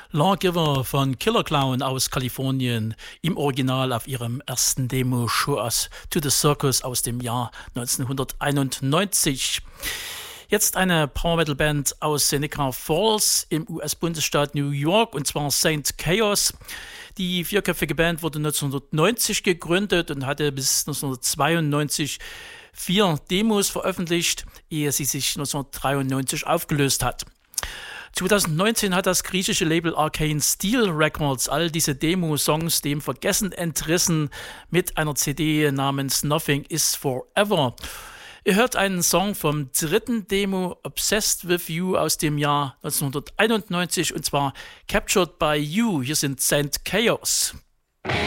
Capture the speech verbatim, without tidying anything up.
Lawgiver von Killer Clown aus Kalifornien, im Original auf ihrem ersten Demo Show Us to the Circus aus dem Jahr neunzehnhunderteinundneunzig. Jetzt eine Power-Metal-Band aus Seneca Falls im U S-Bundesstaat New York, und zwar Saint Chaos. Die vierköpfige Band wurde neunzehnhundertneunzig gegründet und hatte bis neunzehnhundertzweiundneunzig vier Demos veröffentlicht, ehe sie sich neunzehnhundertdreiundneunzig aufgelöst hat. zweitausendneunzehn hat das griechische Label Arcane Steel Records all diese Demo-Songs dem Vergessen entrissen mit einer C D namens Nothing is Forever. Ihr hört einen Song vom dritten Demo Obsessed with You aus dem Jahr neunzehnhunderteinundneunzig, und zwar Captured by You. Hier sind Saint Chaos.